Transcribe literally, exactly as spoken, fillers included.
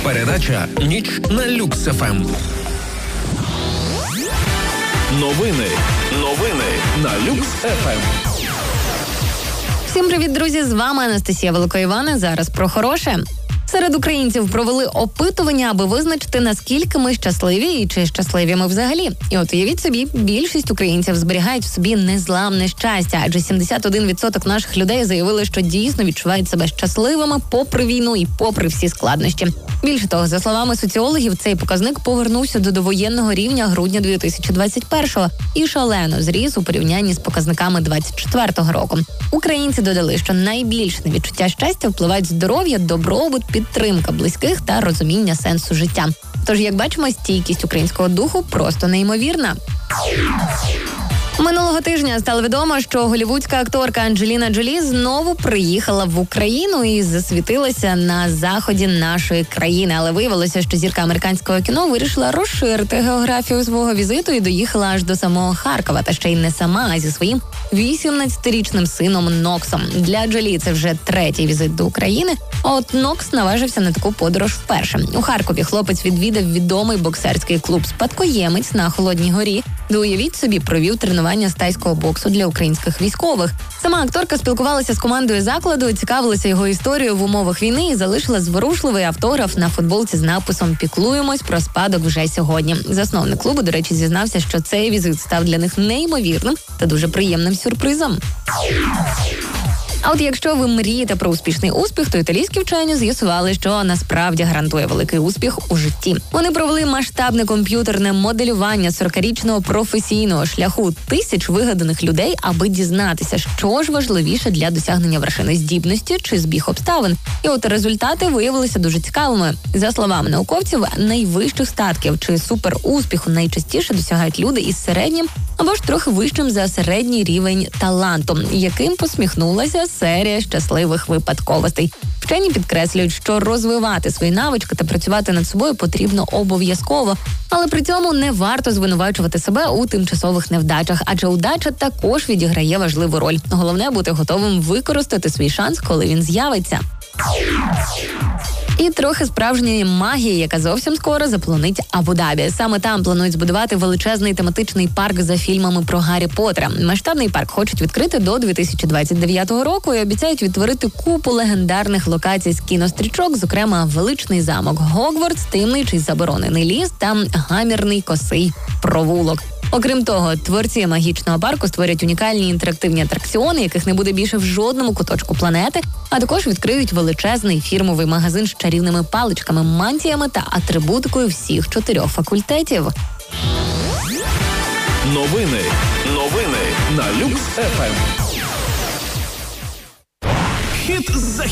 Передача «Ніч на Люкс еф ем». Новини. Новини на Люкс еф ем. Всім привіт, друзі! З вами Анастасія Великоївана. Зараз про хороше. Серед українців провели опитування, аби визначити, наскільки ми щасливі і чи щасливі ми взагалі. І от уявіть собі, більшість українців зберігають в собі незламне щастя, адже сімдесят один відсоток наших людей заявили, що дійсно відчувають себе щасливими попри війну і попри всі складнощі. Більше того, за словами соціологів, цей показник повернувся до довоєнного рівня грудня дві тисячі двадцять першого і шалено зріс у порівнянні з показниками двадцять четвертого року. Українці додали, що найбільше на відчуття щастя впливають здоров'я, добробут, підтримка близьких та розуміння сенсу життя. Тож, як бачимо, стійкість українського духу просто неймовірна. Минулого тижня стало відомо, що голлівудська акторка Анджеліна Джолі знову приїхала в Україну і засвітилася на заході нашої країни. Але виявилося, що зірка американського кіно вирішила розширити географію свого візиту і доїхала аж до самого Харкова. Та ще й не сама, а зі своїм вісімнадцятирічним сином Ноксом. Для Джолі це вже третій візит до України, а от Нокс наважився на таку подорож вперше. У Харкові хлопець відвідав відомий боксерський клуб «Спадкоємець» на Холодній горі, де, уявіть собі, провів тренування з тайського боксу для українських військових. Сама акторка спілкувалася з командою закладу, цікавилася його історією в умовах війни і залишила зворушливий автограф на футболці з написом «Піклуємось про спадок вже сьогодні». Засновник клубу, до речі, зізнався, що цей візит став для них неймовірним та дуже приємним сюрпризом. А от якщо ви мрієте про успішний успіх, то італійські вчені з'ясували, що насправді гарантує великий успіх у житті. Вони провели масштабне комп'ютерне моделювання сорокарічного професійного шляху тисяч вигаданих людей, аби дізнатися, що ж важливіше для досягнення вершини: здібності чи збіг обставин. І от результати виявилися дуже цікавими. За словами науковців, найвищих статків чи суперуспіху найчастіше досягають люди із середнім або ж трохи вищим за середній рівень таланту, яким посміхнулася серія щасливих випадковостей. Вчені підкреслюють, що розвивати свої навички та працювати над собою потрібно обов'язково, але при цьому не варто звинувачувати себе у тимчасових невдачах, адже удача також відіграє важливу роль. Головне – бути готовим використати свій шанс, коли він з'явиться. І трохи справжньої магії, яка зовсім скоро заполонить Абу-Дабі. Саме там планують збудувати величезний тематичний парк за фільмами про Гаррі Поттера. Масштабний парк хочуть відкрити до дві тисячі двадцять дев'ятого року і обіцяють відтворити купу легендарних локацій з кінострічок, зокрема величний замок Гогвартс, таємничий заборонений ліс та гамірний косий провулок. Окрім того, творці магічного парку створять унікальні інтерактивні атракціони, яких не буде більше в жодному куточку планети, а також відкриють величезний фірмовий магазин з чарівними паличками, мантіями та атрибутикою всіх чотирьох факультетів. Новини. Новини на Люкс еф ем. Хіт за